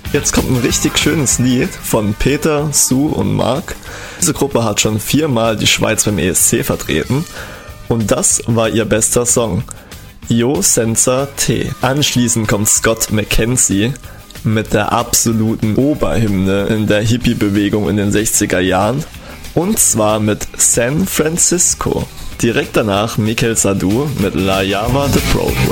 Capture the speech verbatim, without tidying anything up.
Jetzt kommt ein richtig schönes Lied von Peter, Sue und Mark. Diese Gruppe hat schon viermal die Schweiz beim E S C vertreten und das war ihr bester Song, Io Senza Te. Anschließend kommt Scott McKenzie mit der absoluten Oberhymne in der Hippie-Bewegung in den sechziger Jahren und zwar mit San Francisco. Direkt danach Mikel Sadu mit La Llama de Broadway.